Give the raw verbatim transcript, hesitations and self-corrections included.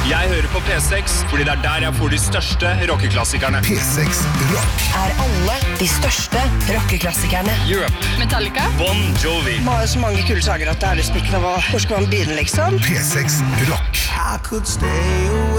Jeg hører på P seks, fordi det er der jeg får de største rockeklassikerne. P seks Rock er alle de største rockeklassikerne. Europe, Metallica, Bon Jovi. Man har jo så mange kule sager at det er nesten ikke noe. Hvor skal man begynne, liksom? P seks Rock I could stay away